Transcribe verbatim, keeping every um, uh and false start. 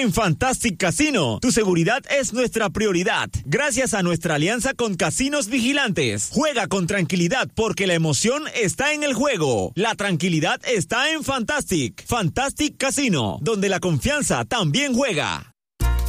En Fantastic Casino, tu seguridad es nuestra prioridad. Gracias a nuestra alianza con Casinos Vigilantes. Juega con tranquilidad porque la emoción está en el juego. La tranquilidad está en Fantastic. Fantastic Casino, donde la confianza también juega.